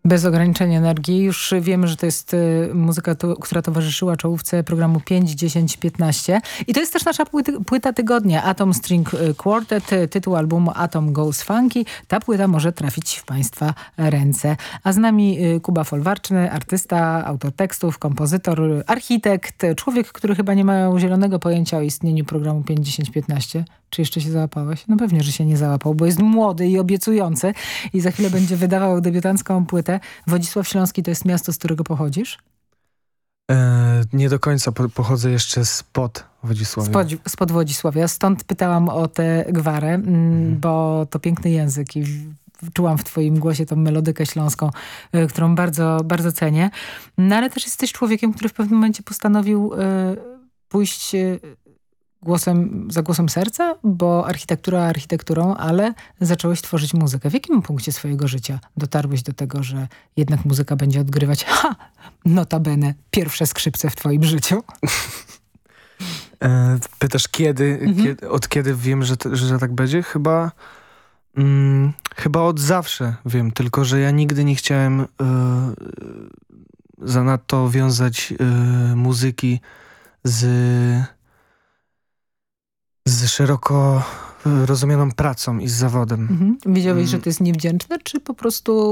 Bez ograniczenia energii. Już wiemy, że to jest muzyka, która towarzyszyła czołówce programu 5, 10, 15. I to jest też nasza płyta tygodnia. Atom String Quartet, tytuł albumu Atom Goes Funky. Ta płyta może trafić w Państwa ręce. A z nami Kuba Folwarczny, artysta, autor tekstów, kompozytor, architekt, człowiek, który chyba nie ma zielonego pojęcia o istnieniu programu 5, 10, 15. Czy jeszcze się załapałeś? No pewnie, że się nie załapał, bo jest młody i obiecujący i za chwilę będzie wydawał debiutancką płytę. Wodzisław Śląski to jest miasto, z którego pochodzisz? Nie do końca. Pochodzę jeszcze spod Wodzisławia. Spod Wodzisławia. Stąd pytałam o tę gwarę, bo to piękny język i czułam w twoim głosie tą melodykę śląską, którą bardzo, bardzo cenię. No ale też jesteś człowiekiem, który w pewnym momencie postanowił pójść za głosem serca, bo architektura architekturą, ale zacząłeś tworzyć muzykę. W jakim punkcie swojego życia dotarłeś do tego, że jednak muzyka będzie odgrywać, notabene, pierwsze skrzypce w twoim życiu? Pytasz kiedy? Od kiedy wiem, że tak będzie? Chyba od zawsze wiem, tylko że ja nigdy nie chciałem zanadto wiązać muzyki z szeroko rozumianą pracą i z zawodem. Wiedziałeś, że to jest niewdzięczne, czy po prostu